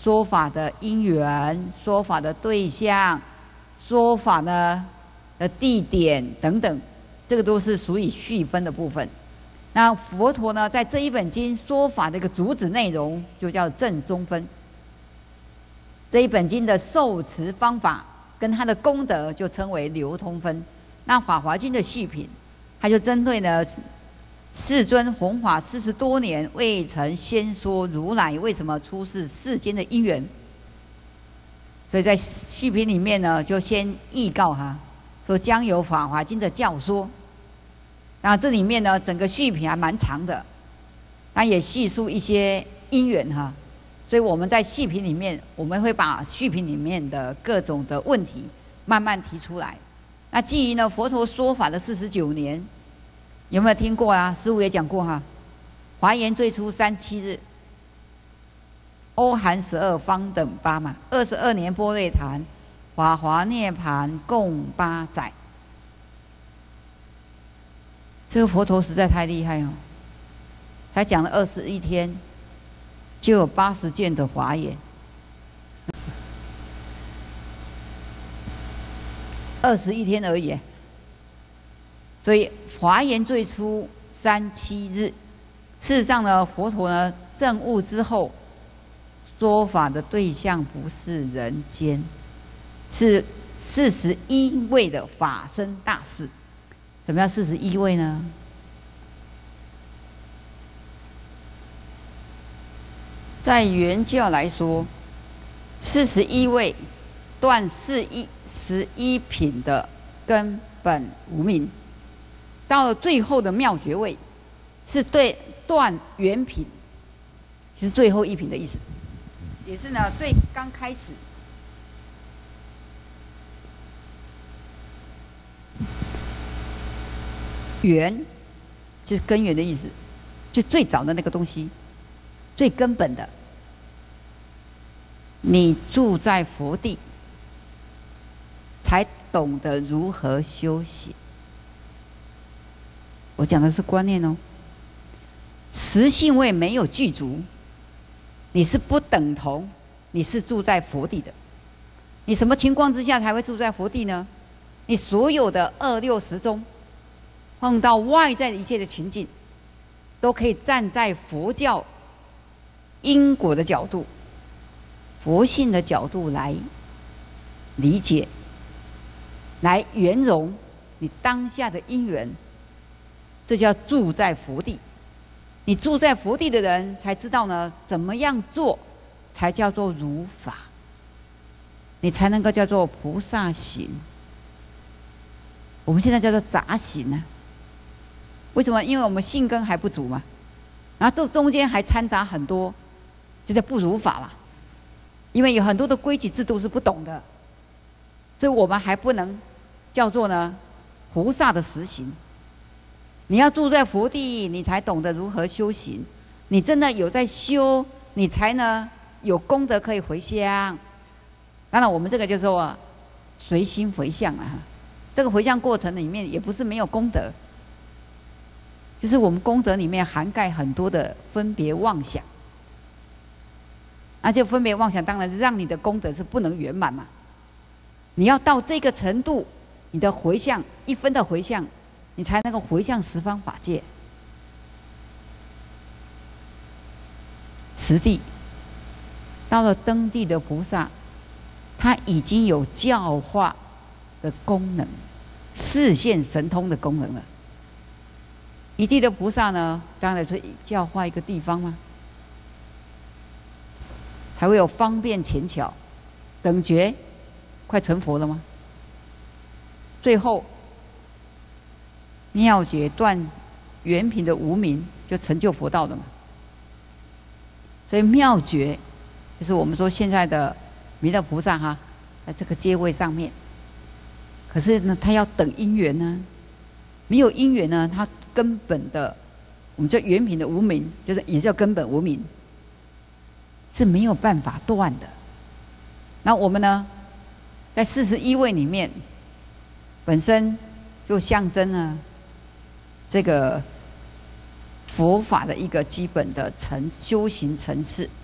说法的因缘、说法的对象、说法呢的地点等等，这个都是属于序分的部分。那佛陀呢，在这一本经说法的一个主旨内容，就叫正中分。这一本经的受持方法跟它的功德，就称为流通分。那《法华经》的细品，它就针对呢世尊弘法40多年，未曾先说如来为什么出世间的因缘。所以在细品里面呢，就先预告哈，说将有《法华经》的教说。那这里面呢，整个续品还蛮长的，那也细述一些因缘哈。所以我们在续品里面，我们会把续品里面的各种的问题慢慢提出来。那基于呢佛陀说法的49年，有没有听过啊？师父也讲过哈，华严最初37日，欧含12方等8嘛，22年般若谈，法华涅盘共8载。这个佛陀实在太厉害哦，才讲了21天，就有80件的华严，21天而已。所以华严最初37日，事实上呢，佛陀呢证悟之后，说法的对象不是人间，是41位的法身大士。什么叫41位呢？在原教来说，41位断11品的根本无明，到了最后的妙觉位，是对断原品，就是最后一品的意思，也是呢最刚开始。源就是根源的意思，就最早的那个东西，最根本的。你住在佛地，才懂得如何修行。我讲的是观念哦。实性位没有具足，你是不等同你是住在佛地的。你什么情况之下才会住在佛地呢？你所有的26中。碰到外在的一切的情境，都可以站在佛教因果的角度、佛性的角度来理解，来圆融你当下的因缘。这叫住在佛地。你住在佛地的人才知道呢，怎么样做才叫做如法，你才能够叫做菩萨行。我们现在叫做杂行呢。为什么？因为我们性根还不足嘛，然后这中间还掺杂很多，就叫不如法啦。因为有很多的规矩制度是不懂的，所以我们还不能叫做呢菩萨的实行。你要住在佛地，你才懂得如何修行。你真的有在修，你才呢有功德可以回向。当然，我们这个就是说随心回向啊。这个回向过程里面也不是没有功德。就是我们功德里面涵盖很多的分别妄想，而且分别妄想当然是让你的功德是不能圆满嘛。你要到这个程度，你的回向1分的回向，你才能够回向十方法界。实地到了登地的菩萨，他已经有教化的功能，示现神通的功能了。一地的菩萨呢，当然是教化一个地方嘛，才会有方便浅巧。等觉快成佛了吗？最后妙觉断原品的无明，就成就佛道了嘛。所以妙觉就是我们说现在的弥勒菩萨哈，在这个阶位上面。可是呢，他要等因缘呢，没有因缘呢，他根本的，我们叫原品的无明，就是也叫根本无明，是没有办法断的。那我们呢，在41位里面，本身就象征了这个佛法的一个基本的修行层次。